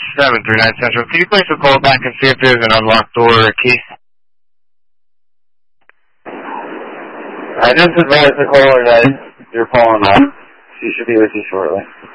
739 Central. Can you place a call back and see if there's an unlocked door or a key? I just advised the caller that you're calling off. She should be with you shortly.